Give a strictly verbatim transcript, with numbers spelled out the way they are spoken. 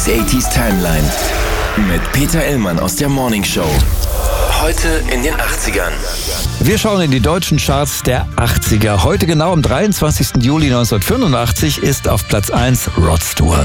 Stevie's achtziger Timeline mit Peter Illmann aus der Morning Show. Heute in den achtzigern. Wir schauen in die deutschen Charts der achtziger. Heute genau am dreiundzwanzigsten Juli neunzehnhundertfünfundachtzig ist auf Platz eins Rod Stewart.